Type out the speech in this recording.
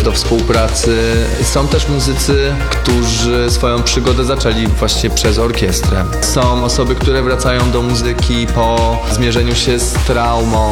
do współpracy. Są też muzycy, którzy swoją przygodę zaczęli właśnie przez orkiestrę. Są osoby, które wracają do muzyki po zmierzeniu się z traumą,